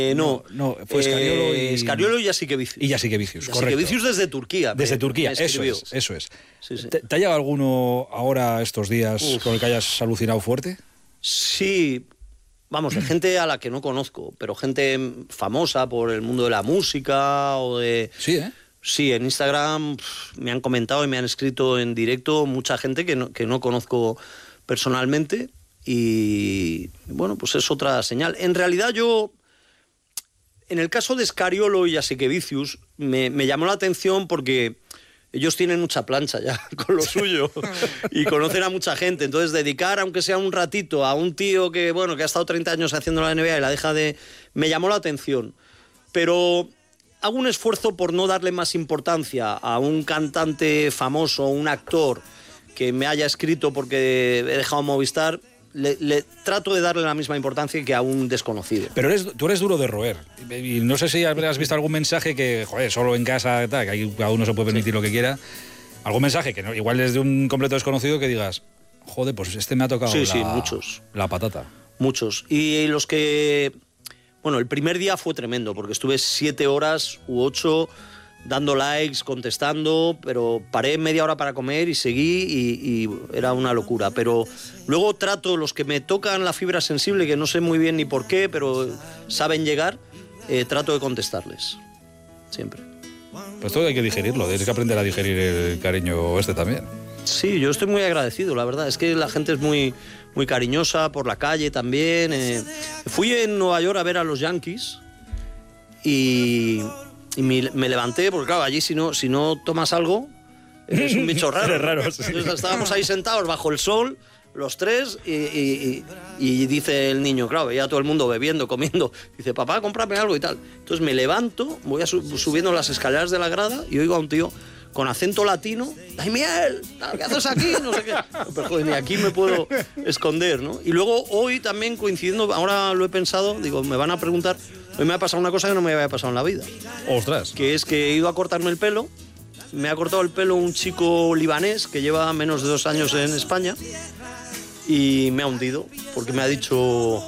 No, fue Scariolo y... Scariolo y Jasikevičius. Y Jasikevičius, correcto. Jasikevičius desde Turquía. Desde Turquía, eso es. Sí. ¿Te ha llegado alguno ahora estos días con el que hayas alucinado fuerte? Sí, vamos, de gente a la que no conozco, pero gente famosa por el mundo de la música o de... Sí, ¿eh? Sí, en Instagram me han comentado y me han escrito en directo mucha gente que no conozco personalmente y, bueno, pues es otra señal. En realidad yo, en el caso de Scariolo y Jasikevičius, me llamó la atención porque ellos tienen mucha plancha ya con lo suyo y conocen a mucha gente. Entonces, dedicar, aunque sea un ratito, a un tío que, bueno, que ha estado 30 años haciendo la NBA y la deja de... Me llamó la atención. Pero hago un esfuerzo por no darle más importancia a un cantante famoso, un actor que me haya escrito porque he dejado Movistar. Le trato de darle la misma importancia que a un desconocido. Pero tú eres duro de roer. Y no sé si has visto algún mensaje que, joder, solo en casa, tal, que ahí cada uno se puede permitir lo que quiera. Algún mensaje que no, igual es de un completo desconocido que digas, joder, pues este me ha tocado muchos. La patata. Muchos. Y los que... Bueno, el primer día fue tremendo, porque estuve 7 horas u 8 dando likes, contestando, pero paré media hora para comer y seguí y era una locura. Pero luego trato, los que me tocan la fibra sensible, que no sé muy bien ni por qué, pero saben llegar, trato de contestarles, siempre. Pues todo hay que digerirlo, tienes que aprender a digerir el cariño también. Sí, yo estoy muy agradecido, la verdad. Es que la gente es muy, muy cariñosa por la calle también. Fui en Nueva York a ver a los Yankees y me levanté, porque claro, allí si no tomas algo, eres un bicho raro. Eres raro, sí. Entonces estábamos ahí sentados bajo el sol, los tres, y dice el niño, claro, veía a todo el mundo bebiendo, comiendo. Dice, papá, cómprame algo y tal. Entonces me levanto, voy subiendo las escaleras de la grada y oigo a un tío con acento latino, ¡Daimiel! ¿Qué haces aquí? No sé qué. Pero joder, ni aquí me puedo esconder, ¿no? Y luego hoy también coincidiendo, ahora lo he pensado, digo, me van a preguntar, hoy me ha pasado una cosa que no me había pasado en la vida. ¡Ostras! Que es que he ido a cortarme el pelo, me ha cortado el pelo un chico libanés que lleva menos de 2 años en España y me ha hundido, porque me ha dicho...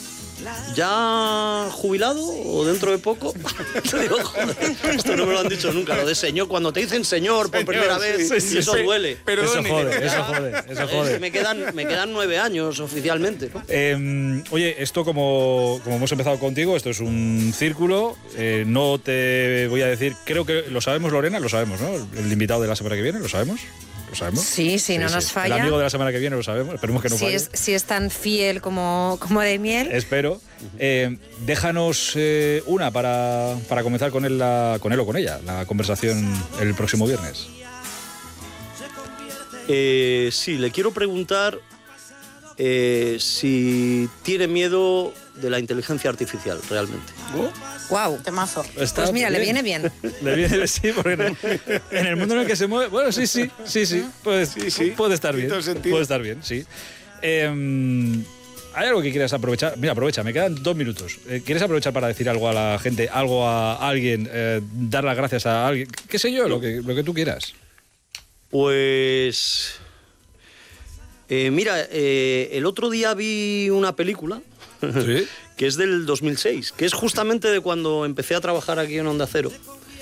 ¿Ya jubilado o dentro de poco? Te digo, joder, esto no me lo han dicho nunca, lo de señor, cuando te dicen señor por primera vez, sí, eso duele. Pero eso jode. Me quedan 9 años oficialmente, ¿no? Oye, esto como hemos empezado contigo, esto es un círculo, no te voy a decir, creo que lo sabemos, Lorena, lo sabemos, ¿no? El invitado de la semana que viene, ¿lo sabemos? ¿Lo sabemos? Sí, no nos falla. El amigo de la semana que viene lo sabemos, esperemos que no falle. Si es tan fiel como Daimiel. Espero. Déjanos una para comenzar con él o con ella, la conversación el próximo viernes. Sí, le quiero preguntar si tiene miedo de la inteligencia artificial, realmente. ¡Guau! Temazo. Pues mira, le viene bien. Le viene, sí, porque en el mundo en el que se mueve... Bueno, sí. Puede estar bien. Puede estar bien, sí. ¿Hay algo que quieras aprovechar? Mira, aprovecha, me quedan 2 minutos. ¿Quieres aprovechar para decir algo a la gente, algo a alguien, dar las gracias a alguien? ¿Qué sé yo? Lo que tú quieras. Pues... mira, el otro día vi una película... ¿Sí? que es del 2006, que es justamente de cuando empecé a trabajar aquí en Onda Cero,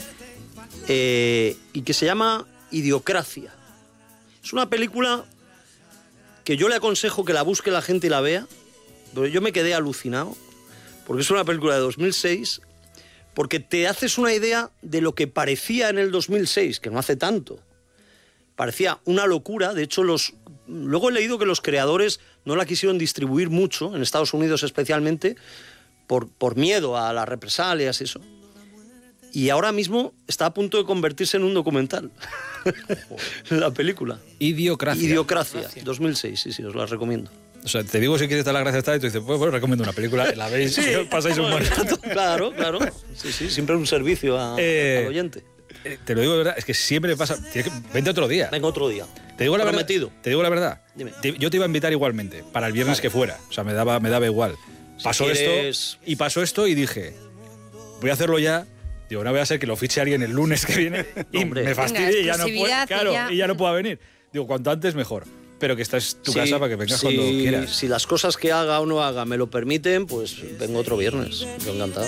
y que se llama Idiocracia. Es una película que yo le aconsejo que la busque la gente y la vea, pero yo me quedé alucinado, porque es una película de 2006, porque te haces una idea de lo que parecía en el 2006, que no hace tanto. Parecía una locura, de hecho luego he leído que los creadores no la quisieron distribuir mucho, en Estados Unidos especialmente, por miedo a las represalias y eso. Y ahora mismo está a punto de convertirse en un documental, la película. Idiocracia, 2006, sí, os la recomiendo. O sea, te digo si quieres dar las gracias y tú dices, pues recomiendo una película, la veis, sí, pasáis un buen rato. Claro. Sí, siempre un servicio al oyente. Te lo digo de verdad, es que siempre me pasa... Vente otro día. Venga, otro día. Te digo la verdad. Te digo la verdad. Dime. Yo te iba a invitar igualmente, para el viernes que fuera. O sea, me daba igual. Pasó esto y dije, voy a hacerlo ya. Digo, no voy a ser que lo fiche alguien el lunes que viene y me fastidie y ya no pueda. Claro, y ya no pueda venir. Digo, cuanto antes mejor. Pero que esta es tu casa para que vengas cuando quieras. Si las cosas que haga o no haga me lo permiten, pues vengo otro viernes. Yo encantado.